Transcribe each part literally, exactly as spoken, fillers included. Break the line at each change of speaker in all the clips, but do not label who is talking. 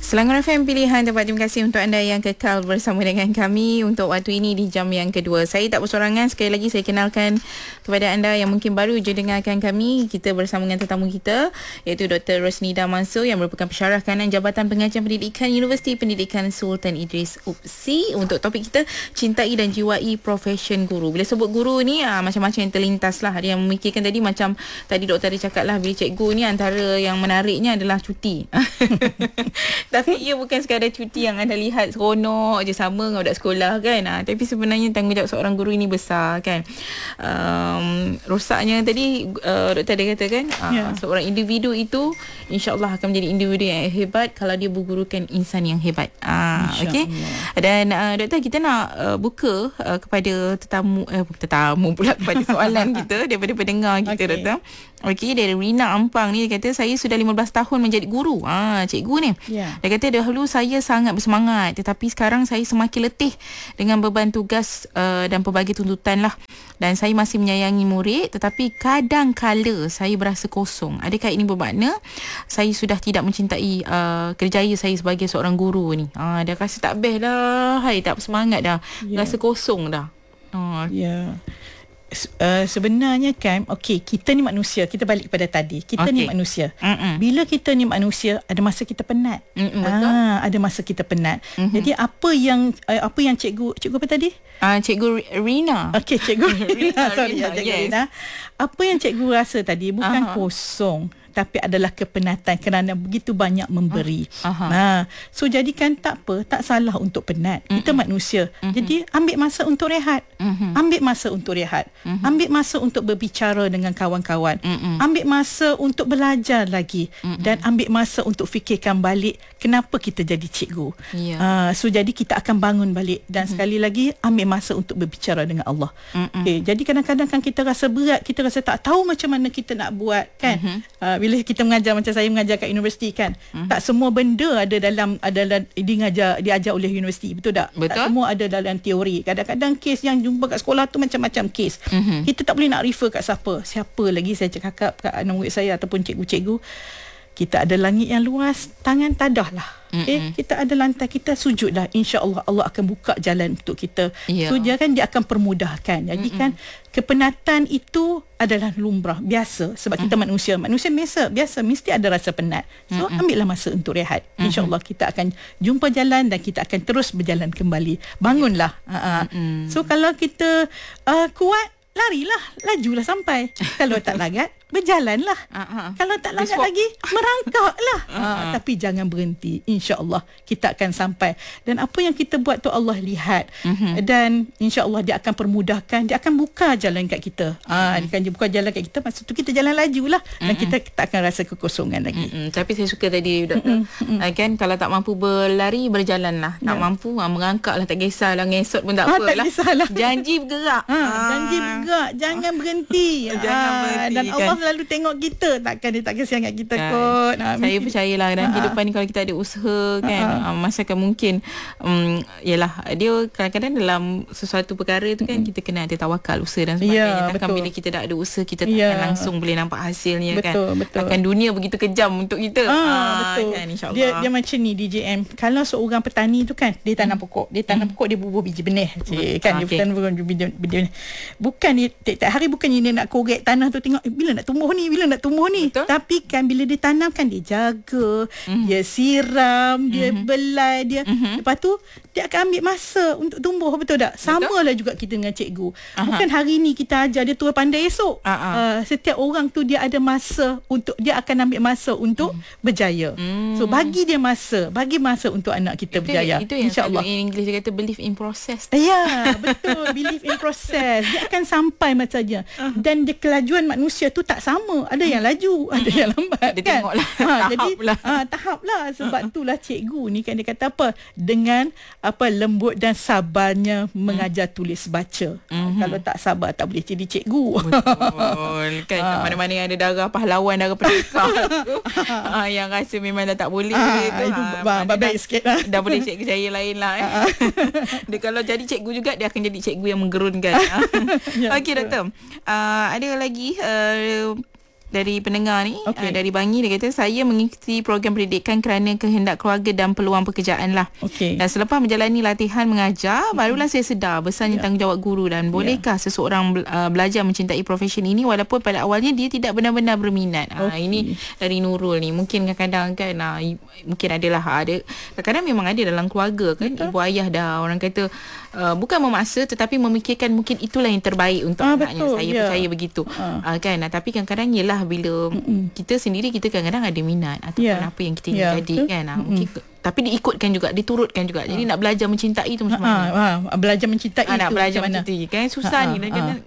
Selangor F M Pilihan Tempat. Terima kasih untuk anda yang kekal bersama dengan kami untuk waktu ini di jam yang kedua. Saya tak bersorangan. Sekali lagi saya kenalkan kepada anda yang mungkin baru je dengarkan kami. Kita bersama dengan tetamu kita iaitu Doktor Rosnida Mansur yang merupakan pensyarah kanan Jabatan Pengajian Pendidikan Universiti Pendidikan Sultan Idris U P S I. Untuk topik kita, cintai dan jiwai profession guru. Bila sebut guru ni aa, macam-macam yang terlintas lah. Ada yang memikirkan tadi, macam tadi doktor ada cakap lah, bila cikgu ni antara yang menariknya adalah cuti. Tapi ia bukan sekadar cuti yang anda lihat seronok je sama dengan budak sekolah kan. Ha, tapi sebenarnya tanggungjawab seorang guru ini besar kan. Um, rosaknya tadi uh, doktor ada katakan uh, yeah. seorang individu itu insya-Allah akan menjadi individu yang hebat kalau dia bergurukan insan yang hebat. Uh, Okey. Dan uh, doktor, kita nak uh, buka uh, kepada tetamu uh, tetamu pula kepada soalan kita daripada pendengar kita, okay. Doktor. Okey, dari Rina Ampang ni, dia kata saya sudah lima belas tahun menjadi guru. Ah, cikgu ni. Yeah. Dia kata dahulu saya sangat bersemangat, tetapi sekarang saya semakin letih dengan beban tugas uh, dan pelbagai tuntutan lah. Dan saya masih menyayangi murid, tetapi kadang-kala saya berasa kosong. Adakah ini bermakna saya sudah tidak mencintai uh, kerjaya saya sebagai seorang guru ni? Ah, dia rasa tak best dah. Hai, tak bersemangat dah. Yeah. Rasa kosong dah. Ah.
Ya. Yeah. Uh, sebenarnya kan, okey, kita ni manusia. Kita balik kepada tadi, kita okay. ni manusia. Mm-mm. Bila kita ni manusia, ada masa kita penat.
Mm-mm,
ah, ada masa kita penat. Mm-hmm. Jadi apa yang uh, apa yang cikgu cikgu apa tadi?
Ah, uh, cikgu Rina.
Okey, cikgu Rina. Sorry,
Rina,
ya, cikgu
yes.
Rina. Apa yang cikgu rasa tadi bukan uh-huh. kosong, tapi adalah kepenatan kerana begitu banyak memberi. Uh-huh. Nah, so jadikan tak apa, tak salah untuk penat. Uh-huh. Kita manusia. Uh-huh. Jadi ambil masa untuk rehat. Uh-huh. Ambil masa untuk rehat. Uh-huh. Ambil masa untuk berbicara dengan kawan-kawan. Uh-huh. Ambil masa untuk belajar lagi. Uh-huh. Dan ambil masa untuk fikirkan balik kenapa kita jadi cikgu. Yeah. Uh, so jadi kita akan bangun balik. Dan uh-huh. sekali lagi ambil masa untuk berbicara dengan Allah. Uh-huh. Okay, jadi kadang-kadang kan kita rasa berat, kita rasa tak tahu macam mana kita nak buat kan. Uh-huh. Uh, bila kita mengajar, macam saya mengajar kat universiti kan, uh-huh. tak semua benda ada dalam adalah diajar diajar oleh universiti, betul tak?
Betul.
Tak semua ada dalam teori. Kadang-kadang kes yang jumpa kat sekolah tu macam-macam kes. Uh-huh. Kita tak boleh nak refer kat siapa. Siapa lagi saya cakap kat anak murid saya ataupun cikgu-cikgu, kita ada langit yang luas, tangan tadah lah. Eh, kita ada lantai, kita sujudlah, insya-Allah Allah akan buka jalan untuk kita. Yeah. So dia kan dia akan permudahkan. Jadi Mm-mm. kan kepenatan itu adalah lumrah, biasa sebab Mm-mm. kita manusia. Manusia biasa, biasa mesti ada rasa penat. So Mm-mm. ambillah masa untuk rehat. Insya-Allah kita akan jumpa jalan dan kita akan terus berjalan kembali. Bangunlah. Uh-huh. So kalau kita uh, kuat, larilah, lajulah sampai. Kalau tak lagat, berjalanlah. Uh-huh. Kalau tak lagat lagi, merangkaklah. Uh-huh. Tapi jangan berhenti. InsyaAllah kita akan sampai. Dan apa yang kita buat tu Allah lihat. Uh-huh. Dan insyaAllah dia akan permudahkan. Dia akan buka jalan kat kita. Uh-huh. Dia akan buka jalan kat kita. Maksud tu kita jalan lajulah. Dan uh-huh. kita tak akan rasa kekosongan lagi.
Uh-huh. Tapi saya suka tadi doktor. Uh-huh. Uh, kan kalau tak mampu berlari, berjalanlah. Tak yeah. mampu, uh, merangkaklah. Tak kisahlah. Ngesot pun tak ha, apalah. Tak kisahlah. Janji bergerak. Ha, uh. Janji bergerak. Jangan berhenti.
Jangan berhenti. Dan Allah kan selalu tengok kita, takkan dia tak kesian kat kita kan. Kot. Ha,
saya percayalah dalam kehidupan ni kalau kita ada usaha kan, ha. masakan mungkin um, yalah dia kadang-kadang dalam sesuatu perkara tu kan, kita kena ada tawakal, usaha dan sebagainya. Ya, takkan betul. Bila kita dah ada usaha, kita takkan ya. langsung boleh nampak hasilnya. Betul, kan. Betul. Takkan dunia begitu kejam untuk kita. Ha, ha, betul. Kan, insya-Allah. Dia dia macam ni D J M. Kalau seorang petani tu kan, dia tanam pokok, dia tanam hmm. pokok, dia bubuh biji benih. Cik, kan, okay. dia tanam biji benih. Bukan dia tiap hari bukannya dia nak korek tanah tu, tengok eh, bila nak tumbuh ni, bila nak tumbuh ni. Betul. Tapi kan bila dia tanam kan, dia jaga, mm-hmm. dia siram, dia mm-hmm. belai dia. Mm-hmm. Lepas tu dia akan ambil masa untuk tumbuh, betul tak? Samalah juga kita dengan cikgu. Aha. Bukan hari ni kita ajar dia terus pandai esok. Uh, setiap orang tu dia ada masa untuk, dia akan ambil masa untuk mm. berjaya. Mm. So bagi dia masa, bagi masa untuk anak kita itu, berjaya. Itu yang insya-Allah. In English dia kata believe in process. Ya, yeah, betul. Believe in process. Dia akan sampai macamnya. Uh. Dan dia kelajuan manusia tu tak sama. Ada yang laju, ada yang lambat. Dia kan? Tengoklah. Ha, tahap jadi lah. Ha, tahap lah. Sebab itulah cikgu ni kan dia kata apa? Dengan apa lembut dan sabarnya mengajar tulis baca. Mm-hmm. Kalau tak sabar tak boleh jadi cikgu. Betul. Kan ha. mana-mana yang ada darah pahlawan, darah pendekar tu, ha, yang rasa memang dah tak boleh ha, tu. Itu ha, baik sikit lah. Dah boleh cikgu saya lain lah. Eh. Dia kalau jadi cikgu juga, dia akan jadi cikgu yang menggerunkan. Ya, okey doktor. Uh, ada lagi uh, dari pendengar ni,
okay.
uh, dari Bangi, dia kata saya mengikuti program pendidikan kerana kehendak keluarga dan peluang pekerjaan lah.
Okay.
Dan selepas menjalani latihan mengajar, mm-hmm. barulah saya sedar besarnya yeah. tanggungjawab guru dan bolehkah yeah. seseorang uh, belajar mencintai profesi ini walaupun pada awalnya dia tidak benar-benar berminat. Okay. Uh, ini dari Nurul ni. Mungkin kadang-kadang kan uh, mungkin adalah ada kadang-kadang memang ada dalam keluarga kan, betul. Ibu ayah dah orang kata uh, bukan memaksa tetapi memikirkan mungkin itulah yang terbaik untuk ah, anaknya. Betul, saya yeah. percaya begitu. Uh. Uh, kan uh, tapi kadang-kadang ialah bila Mm-mm. kita sendiri kita kadang-kadang ada minat ataupun yeah. apa yang kita ingin yeah, jadi betul. Kan uh, mungkin tapi diikutkan juga, diturutkan juga. Jadi ha. nak belajar mencintai tu macam mana? Ha, ha.
Belajar mencintai
ha,
tu
nak belajar
macam
mencintai
mana?
Kan susah ha, ni. Ha.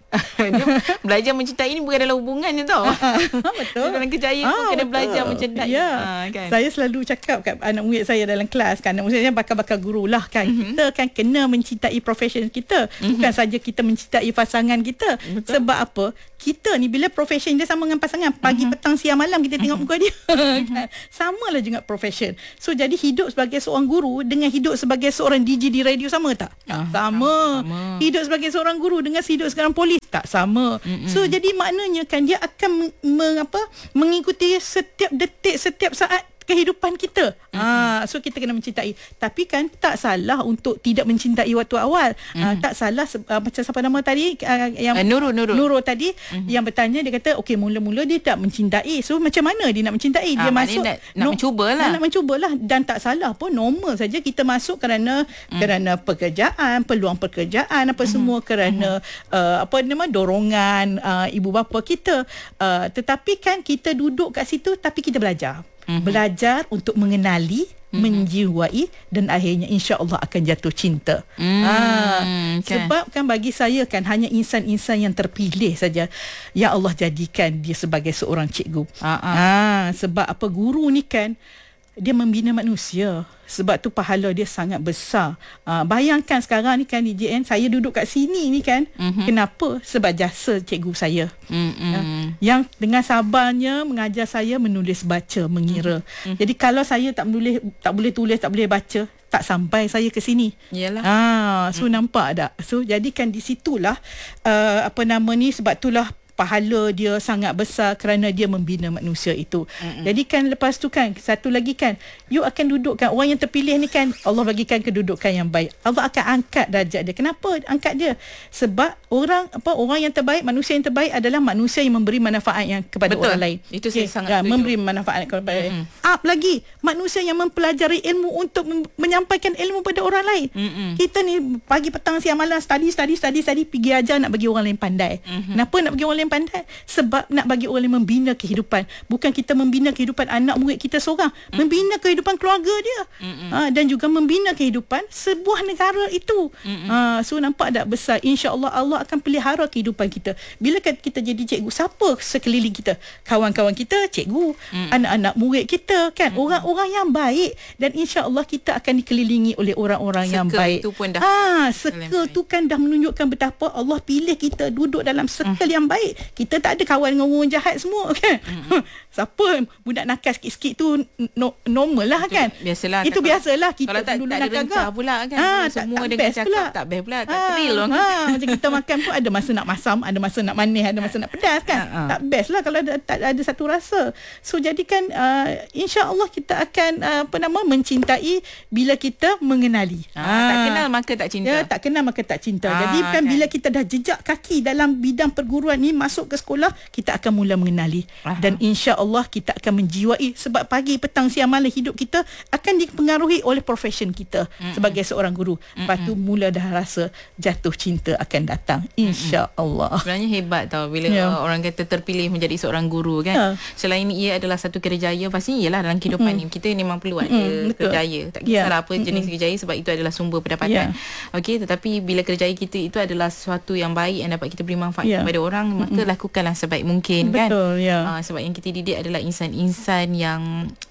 Belajar mencintai ni bukan dalam hubungan je tau.
Ha, ha. Betul.
Dalam kerjaya ha, pun kena betul. Belajar mencintai.
Ya.
Ha, kan?
Saya selalu cakap kat anak murid saya dalam kelas kan, anak murid saya bakal-bakal guru lah kan. Mm-hmm. Kita kan kena mencintai profession kita. Mm-hmm. Bukan saja kita mencintai pasangan kita. Betul. Sebab apa? Kita ni bila profession dia sama dengan pasangan, pagi, uh-huh. petang, siang, malam kita tengok muka dia. Kan? Samalah juga profession. So jadi hidup sebagai seorang guru dengan hidup sebagai seorang D J di radio sama tak? Uh, sama. sama. Hidup sebagai seorang guru dengan hidup sekarang polis tak sama. Mm-mm. So jadi maknanya kan dia akan meng, apa, mengikuti setiap detik, setiap saat kehidupan kita. Mm-hmm. Ah, so kita kena mencintai. Tapi kan tak salah untuk tidak mencintai waktu awal. Mm-hmm. Ah, tak salah uh, macam siapa nama tadi uh, yang
uh, Nurul Nurul.
Nurul tadi mm-hmm. yang bertanya, dia kata okey mula-mula dia tak mencintai. So macam mana dia nak mencintai? Dia ah, masuk
nak, nak no, mencubalah.
Nak mencubalah dan tak salah pun, normal saja kita masuk kerana mm. kerana pekerjaan, peluang pekerjaan apa mm-hmm. semua kerana mm-hmm. uh, apa nama dorongan uh, ibu bapa kita. Uh, tetapi kan kita duduk kat situ tapi kita belajar. Mm-hmm. Belajar untuk mengenali, mm-hmm. menjiwai dan akhirnya insya-Allah akan jatuh cinta. Mm, ha, okay. Sebab kan bagi saya kan hanya insan-insan yang terpilih saja ya Allah jadikan dia sebagai seorang cikgu. Uh-uh. Ha, sebab apa, guru ni kan dia membina manusia. Sebab tu pahala dia sangat besar. Uh, bayangkan sekarang ni kan D J N, saya duduk kat sini ni kan. Mm-hmm. Kenapa? Sebab jasa cikgu saya. Mm-hmm. Uh, yang dengan sabarnya mengajar saya menulis, baca, mengira. Mm-hmm. Jadi kalau saya tak menulis, tak boleh tulis, tak boleh baca, tak sampai saya ke sini.
Yalah.
Ah, so mm. nampak tak? So jadikan di situlah uh, apa nama ni, sebab itulah pahala dia sangat besar kerana dia membina manusia itu. Mm-mm. Jadi kan lepas tu kan satu lagi kan, you akan dudukkan orang yang terpilih ni kan, Allah bagikan kedudukan yang baik. Allah akan angkat darjat dia. Kenapa angkat dia? Sebab orang apa orang yang terbaik, manusia yang terbaik adalah manusia yang memberi manfaat yang kepada Betul. Orang lain.
Itu saya okay. sangat
ya, memberi manfaat kepada orang lain. Up lagi, manusia yang mempelajari ilmu untuk mem- menyampaikan ilmu pada orang lain. Mm-mm. Kita ni pagi petang siang malam study study study study pergi ajar nak bagi orang lain pandai. Mm-hmm. Kenapa nak bagi orang lain pandai? Sebab nak bagi orang lain membina kehidupan. Bukan kita membina kehidupan anak murid kita seorang, mm. membina kehidupan keluarga dia. Ha, dan juga membina kehidupan sebuah negara itu. Ha, so nampak tak besar? InsyaAllah Allah akan pelihara kehidupan kita. Bila kita jadi cikgu, siapa sekeliling kita? Kawan-kawan kita cikgu, mm. anak-anak murid kita kan, mm. orang-orang yang baik, dan insyaAllah kita akan dikelilingi oleh orang-orang Seka yang baik.
Itu pun dah
ha, circle tu kan dah menunjukkan betapa Allah pilih kita duduk dalam circle mm. yang baik. Kita tak ada kawan dengan orang jahat semua kan. Mm-hmm. Siapa budak nakal sikit-sikit tu no, normal lah itu kan.
Biasalah.
Itu biasalah. Kita
kalau tak,
dulu
tak ada rencah pula kan. Ha, semua
tak,
dengan
tak
cakap
pula.
tak best pula. Tak
ha,
thrill lah.
Ha, macam kita makan pun ada masa nak masam, ada masa nak manis, ada masa nak pedas kan. Ha, ha. Tak best lah kalau ada, tak ada satu rasa. So jadikan uh, insya-Allah kita akan uh, apa nama mencintai bila kita mengenali.
Ha, ha. Tak kenal maka tak cinta.
Ya, tak kenal maka tak cinta. Ha, Jadi kan, kan bila kita dah jejak kaki dalam bidang perguruan ni, masuk ke sekolah, kita akan mula mengenali. Aha. Dan insya-Allah kita akan menjiwai, sebab pagi petang siang malam hidup kita akan dipengaruhi oleh profession kita Mm-mm. sebagai seorang guru. Mm-mm. Lepas tu mula dah rasa jatuh cinta akan datang, insya-Allah.
Sebenarnya hebat tau bila
ya.
orang kata terpilih menjadi seorang guru kan. Ya. Selain ia adalah satu kerjaya, pastinya ialah dalam kehidupan Mm-mm. ni kita memang perlu ada Mm-mm. kerjaya. Tak kisahlah ya. apa jenis Mm-mm. kerjaya, sebab itu adalah sumber pendapatan. Ya. Okey, tetapi bila kerjaya kita itu adalah sesuatu yang baik yang dapat kita beri manfaat ya. kepada orang, maka Mm-mm. lakukanlah sebaik mungkin. Betul, kan.
Ya.
Uh, sebab yang kita didik adalah insan-insan yang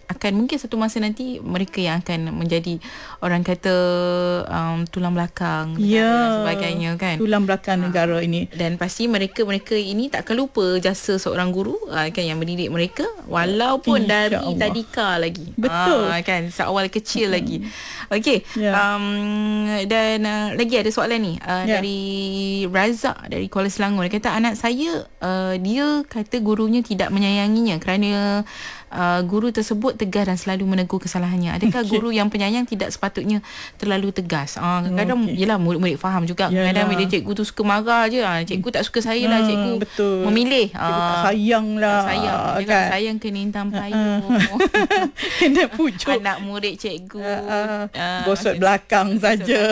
akan mungkin satu masa nanti mereka yang akan menjadi orang kata um, tulang belakang
yeah,
dan sebagainya kan.
Tulang belakang ha. negara ini.
Dan pasti mereka-mereka ini tak akan lupa jasa seorang guru uh, kan yang mendidik mereka walaupun Insya dari Allah. tadika lagi.
Betul.
Uh, kan seawal kecil hmm. lagi. Okey. Yeah. Um, dan uh, lagi ada soalan ni uh, yeah. dari Razak dari Kuala Selangor. Dia kata anak saya uh, dia kata gurunya tidak menyayanginya kerana Uh, guru tersebut tegas dan selalu menegur kesalahannya. Adakah okay. guru yang penyayang tidak sepatutnya terlalu tegas? Uh, kadang-kadang okay. yelah murid-murid faham juga. Yalah. Kadang bila cikgu tu suka marah je, uh, cikgu tak suka saya lah, cikgu hmm, betul. memilih.
Cikgu uh, tak sayang lah.
Sayang. Kan? Sayang kena intam payung.
Kena pujuk.
Anak murid cikgu. Uh, uh,
uh, gosok belakang saja.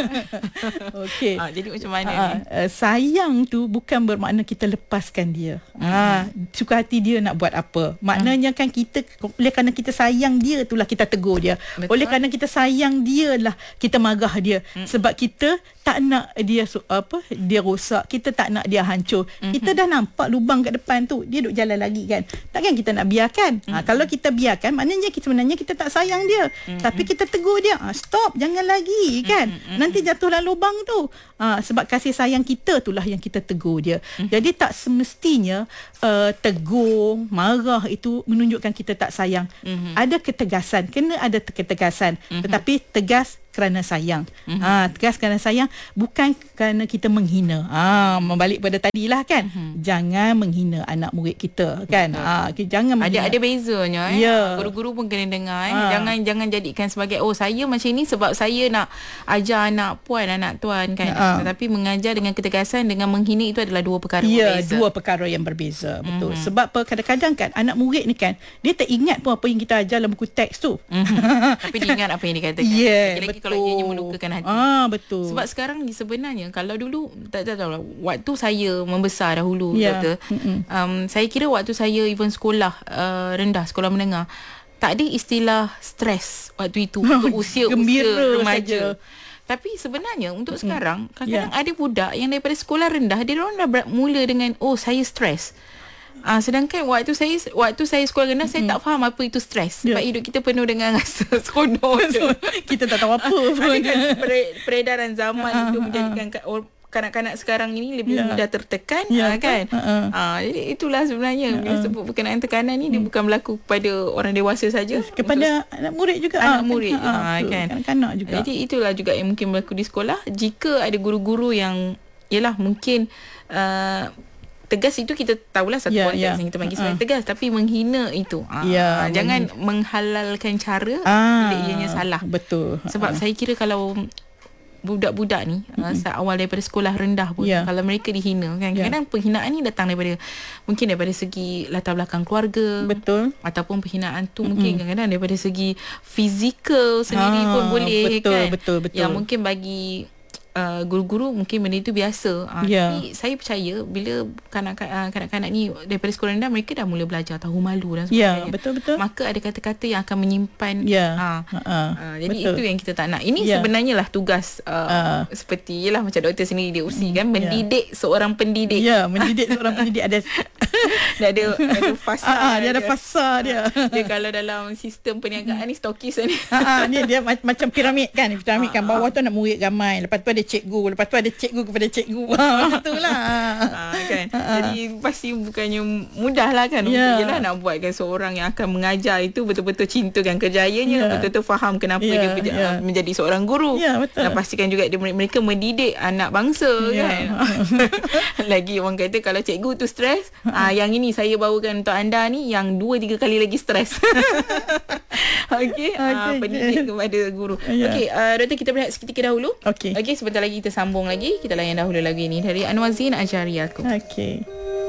Okey.
Uh, jadi macam mana
uh,
ni?
Uh, sayang tu bukan bermakna kita lepaskan dia. Hmm. Uh, suka hati dia nak buat apa. Maknanya kan kita, oleh kerana kita sayang dia itulah kita tegur dia. Betul. Oleh kerana kita sayang dia lah kita marah dia. Mm. Sebab kita tak nak dia apa dia rosak, kita tak nak dia hancur. Mm-hmm. Kita dah nampak lubang kat depan tu, dia duk jalan lagi kan. Takkan kita nak biarkan. Mm-hmm. Ha, kalau kita biarkan maknanya kita sebenarnya kita tak sayang dia. Mm-hmm. Tapi kita tegur dia, ha, stop, jangan lagi kan. Mm-hmm. Nanti jatuh dalam lubang tu. Ha, sebab kasih sayang kita itulah yang kita tegur dia. Mm-hmm. Jadi tak semestinya uh, tegur, marah itu menunjukkan kita tak sayang. Mm-hmm. Ada ketegasan, kena ada ketegasan. Mm-hmm. Tetapi tegas kerana sayang. Mm-hmm. Ha, tegas kerana sayang, bukan kerana kita menghina. Ha, membalik pada tadilah kan. Mm-hmm. Jangan menghina anak murid kita kan. Ha, jangan menghina.
Ada ada bezanya eh. Yeah. Guru-guru pun kena dengar eh. Ha. Jangan jangan jadikan sebagai oh saya macam ni sebab saya nak ajar anak puan, anak tuan kan. Ha. Tetapi mengajar dengan ketegasan dengan menghina itu adalah dua perkara
yeah,
berbeza.
dua perkara yang berbeza. Betul. Mm-hmm. Sebab kadang-kadang kan anak murid ni kan dia tak ingat pun apa yang kita ajar dalam buku teks tu. Mm-hmm.
Tapi dia ingat apa yang dikatakan.
Yeah,
lagi-lagi kalau ianya melukakan hati.
Ah, betul.
Sebab sekarang ni sebenarnya kalau dulu tak tahu lah waktu saya membesar dahulu yeah. doktor. Um, saya kira waktu saya even sekolah uh, rendah, sekolah menengah, tak ada istilah stres waktu itu untuk usia-usia remaja. Saja. Tapi sebenarnya untuk sekarang kadang-kadang yeah. ada budak yang daripada sekolah rendah dia orang dah mula dengan oh saya stres. Ah, sedangkan waktu saya waktu saya sekolah rendah mm-hmm. saya tak faham apa itu stres. Yeah. Sebab hidup kita penuh dengan rasa seronok je.
Kita tak tahu apa pun.
Kan peredaran zaman itu menjadikan kanak-kanak sekarang ini lebih yeah. mudah tertekan yeah. kan. Uh-uh. Ah, jadi itulah sebenarnya uh-uh. bila sebut berkenaan tekanan ni dia bukan berlaku kepada orang dewasa saja,
kepada anak murid juga.
Anak
ah,
murid
kan,
ah, kan.
Kanak-kanak juga.
Jadi itulah juga yang mungkin berlaku di sekolah. Jika ada guru-guru yang yalah mungkin uh, tegas itu kita tahulah satu yeah, konteks yeah. yang kita panggil sebagai uh. tegas, tapi menghina itu ah, yeah, jangan men- menghalalkan cara ah, bila ianya salah.
Betul.
Sebab uh. saya kira kalau budak-budak ni mm-hmm. uh, saat awal daripada sekolah rendah pun yeah. kalau mereka dihina kan yeah. kadang penghinaan ni datang daripada mungkin daripada segi latar belakang keluarga.
Betul.
Ataupun penghinaan tu mm-hmm. mungkin kadang-kadang daripada segi fizikal sendiri ah, pun boleh
betul,
kan.
Betul betul.
Yang mungkin bagi Uh, guru-guru mungkin benda itu biasa. Uh, yeah. Tapi saya percaya bila kanak-kanak, kanak-kanak ni daripada sekolah rendah mereka dah mula belajar tahu malu dan sebagainya.
Yeah, betul-betul.
Maka ada kata-kata yang akan menyimpan.
Yeah.
Uh, uh, uh, jadi betul. Itu yang kita tak nak. Ini yeah. sebenarnya lah tugas uh, uh. seperti yalah macam doktor sendiri dia usi kan mendidik yeah. seorang pendidik.
Ya, yeah, mendidik seorang pendidik ada
dia ada ada fasa.
Ah, ah, dia ada fasa dia.
Dia kalau dalam sistem perniagaan ni stokis ni.
Ah, ni dia macam piramid kan. Piramid kan bawah tu nak murid ramai. Lepas tu ada cikgu, lepas tu ada cikgu kepada cikgu. Ha, macam itulah.
Ha, kan. Jadi pasti bukannya mudahlah kan yeah. untuk jelah nak buatkan seorang yang akan mengajar itu betul-betul cintakan kerjayanya, yeah. betul-betul faham kenapa yeah. dia yeah. menjadi seorang guru. Yeah, dan pastikan juga dia, mereka mendidik anak bangsa yeah. kan. Lagi orang kata kalau cikgu tu stres, ah yang ini saya bawakan untuk anda ni yang dua tiga kali lagi stres. Okey, okay, uh, pendidik kepada guru. Yeah. Okey, uh, doktor kita berehat seketika dahulu.
Okey.
Okey, sebentar lagi kita sambung lagi. Kita layan dahulu lagu ini dari Anwar Zain Ajari Aku.
Okey.